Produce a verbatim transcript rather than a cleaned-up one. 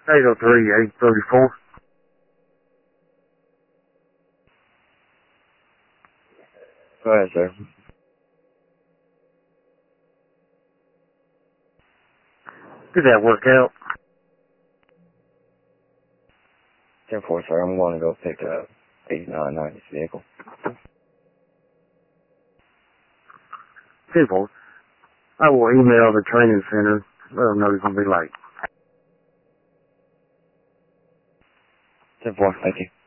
eight oh three, eight thirty-four. Go ahead, sir. Did that work out? ten four, sir. I'm going to go pick up eighty-nine ninety vehicle. ten four. I will email the training center. Let them know he's going to be late. ten four, thank you.